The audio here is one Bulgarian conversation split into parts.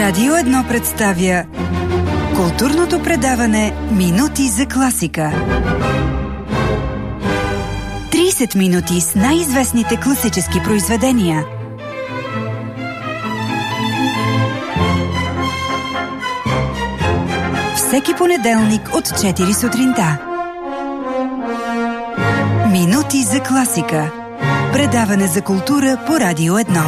Радио 1 представя културното предаване Минути за класика. 30 минути с най-известните класически произведения. Всеки понеделник от 4 сутринта. Минути за класика. Предаване за култура по Радио 1.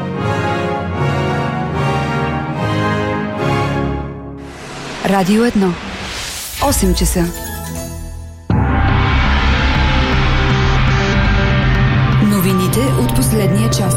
Радио 1. 8 часа. Новините от последния час.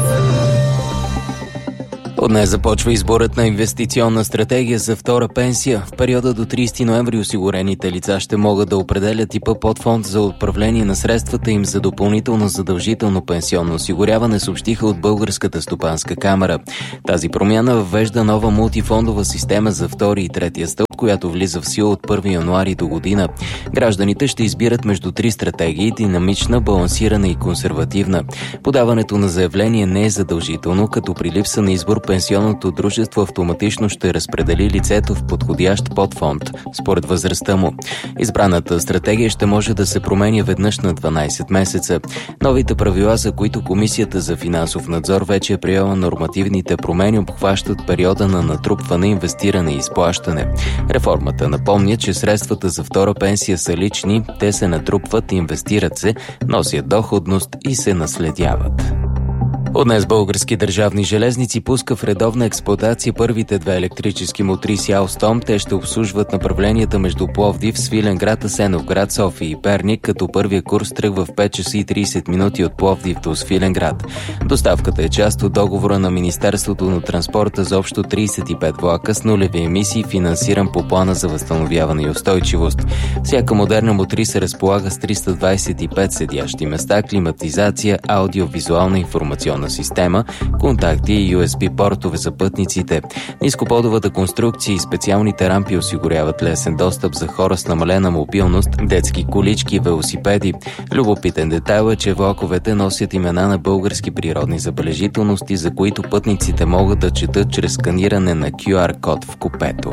От днес започва изборът на инвестиционна стратегия за втора пенсия. В периода до 30 ноември осигурените лица ще могат да определят типа подфонд за управление на средствата им за допълнително задължително пенсионно осигуряване, съобщиха от Българската стопанска камара. Тази промяна въвежда нова мултифондова система за втори и третия стълб, която влиза в сила от 1 януари до година. Гражданите ще избират между 3 стратегии – динамична, балансирана и консервативна. Подаването на заявление не е задължително, като при липса на избор пенсионното дружество автоматично ще разпредели лицето в подходящ подфонд, според възрастта му. Избраната стратегия ще може да се променя веднъж на 12 месеца. Новите правила, за които Комисията за финансов надзор вече е приела нормативните промени, обхващат периода на натрупване, инвестиране и изплащане. Реформата напомня, че средствата за втора пенсия са лични, те се натрупват, инвестират се, носят доходност и се наследяват. От днес Български държавни железници пуска в редовна експлоатация първите 2 електрически мотриси Алстом. Те ще обслужват направленията между Пловдив, Свиленград, Асеновград, София и Перник, като първия курс тръгва в 5 часа и 30 минути от Пловдив до Свиленград. Доставката е част от договора на Министерството на транспорта за общо 35 влака с нулеви емисии, финансиран по плана за възстановяване и устойчивост. Всяка модерна мотриса разполага с 325 седящи места, климатизация, аудиовизуална информационна система, контакти и USB портове за пътниците. Нископодовата конструкция и специалните рампи осигуряват лесен достъп за хора с намалена мобилност, детски колички и велосипеди. Любопитен детайл е, че влаковете носят имена на български природни забележителности, за които пътниците могат да четат чрез сканиране на QR код в купето.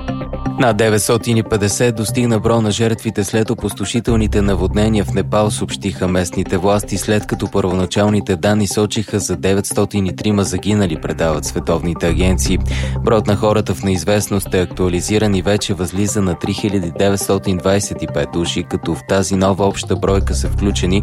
Над 950 достигна броя на жертвите след опустошителните наводнения в Непал, съобщиха местните власти, след като първоначалните данни сочиха за 903 загинали, предават световните агенции. Броят на хората в неизвестност е актуализиран и вече възлиза на 3925 души, като в тази нова обща бройка са включени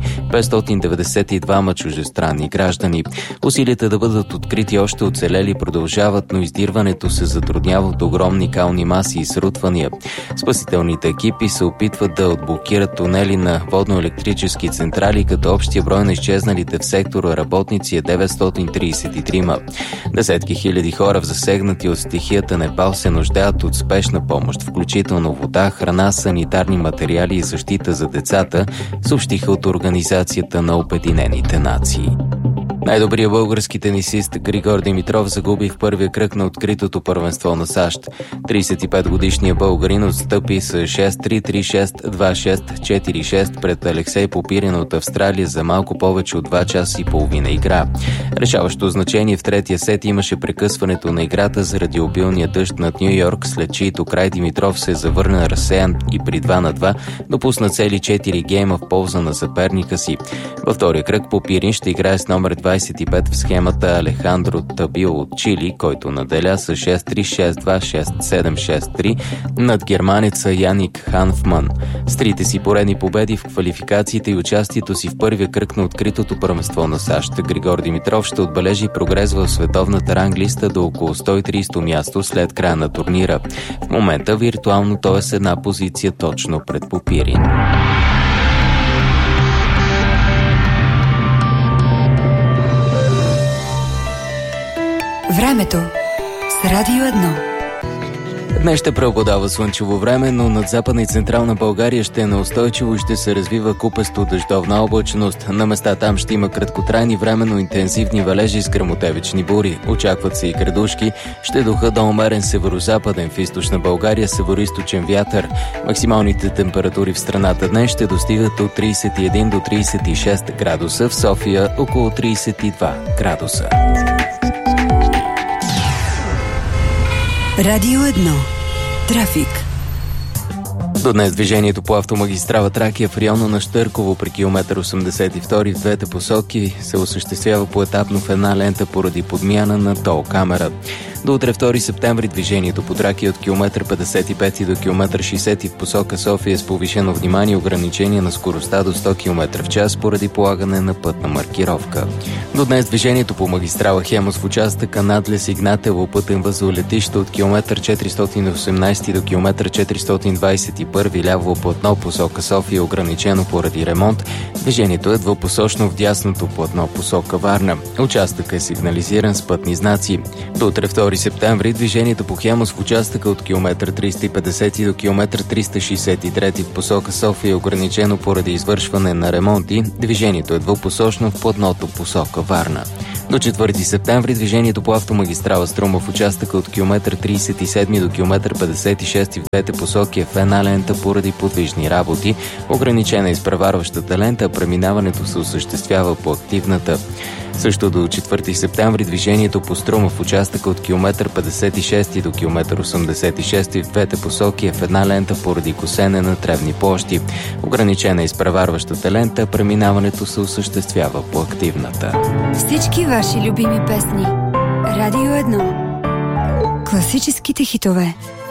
592 чуждестранни граждани. Усилията да бъдат открити още оцелели продължават, но издирването се затруднява от огромни кални маси и срутвания. Спасителните екипи се опитват да отблокират тунели на водно-електрически централи, като общия брой на изчезналите в сектора работници е 933. Десетки хиляди хора, засегнати от стихията Непал, се нуждаят от спешна помощ, включително вода, храна, санитарни материали и защита за децата, съобщиха от Организацията на обединените нации. Най-добрият български тенисист Григор Димитров загуби в първия кръг на откритото първенство на САЩ. 35-годишният българин отстъпи с 6-3, 3-6, 2-6, 4-6 пред Алексей Попирин от Австралия за малко повече от 2 часа и половина игра. Решаващо значение в третия сет имаше прекъсването на играта заради обилния дъжд над Ню Йорк, след чието край Димитров се завърна разсеян и при 2-2 допусна цели 4 гейма в полза на съперника си. Във втория кръг Попирин ще играе с номер 25 в схемата Алехандро Табил от Чили, който наделя с 6-3, 6-2, 6-7, 6-3 над германеца Яник Ханфман. С трите си поредни победи в квалификациите и участието си в първия кръг на откритото първенство на САЩ, Григор Димитров ще отбележи прогрес в световната ранглиста до около 130 място след края на турнира. В момента виртуално той е с една позиция точно пред Попирин. Времето с Радио 1. Днес ще преобладава слънчево време, но над Западна и Централна България ще е неустойчиво и ще се развива купесто дъждовна облачност. На места там ще има краткотрайни временно интензивни валежи с гръмотевични бури. Очакват се и градушки. Ще духа до умерен северозападен, в източна България североизточен вятър. Максималните температури в страната днес ще достигат от 31 до 36 градуса, в София около 32 градуса. Радио 1. Трафик. До днес движението по автомагистрала Тракия в района на Щърково при километър 82 в двете посоки се осъществява поетапно в една лента поради подмяна на тол камера. До утре 2 септември движението по Тракия от километър 55 до километър 60 в посока София с повишено внимание и ограничение на скоростта до 100 км в час поради полагане на пътна маркировка. До днес движението по магистрала Хемус в участъка Надлес Игнатево пътен възел летище от километър 418 до километър 421 ляво платно посока София е ограничено поради ремонт. Движението е двупосочно в дясното платно посока Варна. Участъкът е сигнализиран с пътни знаци. До утре 2 септември движението по Хемус в участъка от километър 350 до километър 363 в посока София е ограничено поради извършване на ремонти. Движението е двупосочно в платното посока Варна. До 4 септември движението по автомагистрала Струма в участъка от километър 37 до километър 56 в двете посоки е в една лента поради подвижни работи. Ограничена е изпреварващата лента, а преминаването се осъществява по активната. Също до 4 септември движението по Струма в участъка от километър 56 до километър 86 в двете посоки е в една лента поради косене на тревни площи. Ограничена е изпреварващата лента, преминаването се осъществява по активната. Всички ваши любими песни. Радио 1. Класическите хитове.